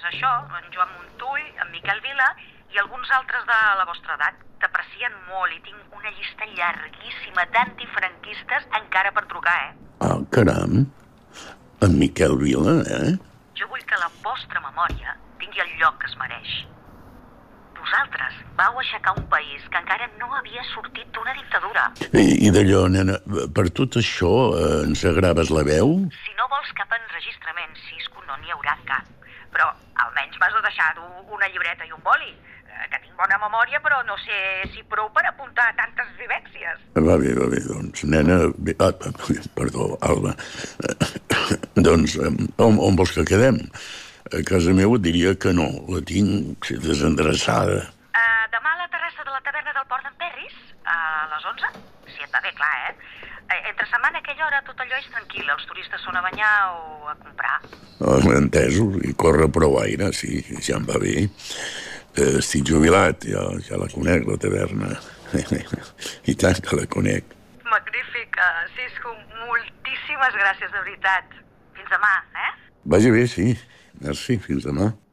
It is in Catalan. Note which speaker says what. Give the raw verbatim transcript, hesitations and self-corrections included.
Speaker 1: això, en Joan Montull, en Miquel Vila i alguns altres de la vostra edat. T'aprecien molt i tinc una llista llarguíssima d'antifranquistes encara per trucar, eh?
Speaker 2: Ah, caram. En Miquel Vila, eh?
Speaker 1: Jo vull que la vostra memòria tingui el lloc que es mereix. Vosaltres vau aixecar un país que encara no havia sortit d'una dictadura.
Speaker 2: I, i d'allò, nena, per tot això eh, ens agraves la veu?
Speaker 1: Si no vols cap enregistrament, Cisco, no n'hi haurà cap. Però almenys m'has de deixar una llibreta i un boli, que tinc bona memòria, però no sé si prou per apuntar tantes vivències.
Speaker 2: Va bé, va bé, doncs, nena... Bé, ah, perdó, Alba. Doncs, on, on vols que quedem? A casa meva et diria que no, la tinc desendreçada.
Speaker 1: Uh, demà a la terrassa de la taverna del Port d'en Perris, a les onze? Si et va bé, clar, eh? Uh, entre setmana a aquella hora tot allò és tranquil, els turistes són a banyar o a comprar.
Speaker 2: Oh, entesos, i corre prou aire, sí, ja em va bé. Uh, estic jubilat, ja, ja la conec, la taverna. I tant que la conec.
Speaker 1: Magnífic, uh, Cisco, moltíssimes gràcies, de veritat. Fins demà, eh?
Speaker 2: Vagi bé, sí. Merci, fins demà.